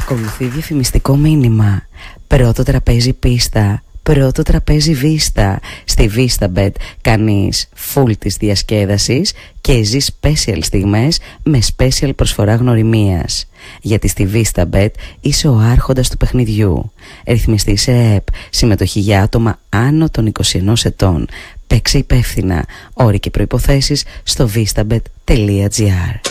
Ακολουθεί διαφημιστικό μήνυμα. Πρώτο τραπέζι πίστα, πρώτο τραπέζι βίστα. Στη VistaBet κάνεις full της διασκέδασης και ζεις special στιγμές με special προσφορά γνωριμίας. Γιατί στη VistaBet είσαι ο άρχοντας του παιχνιδιού. Ρυθμιστή σε ΕΕΠ. Συμμετοχή για άτομα άνω των 21 ετών. Παίξε υπεύθυνα. Όροι και προϋποθέσεις στο vistabet.gr.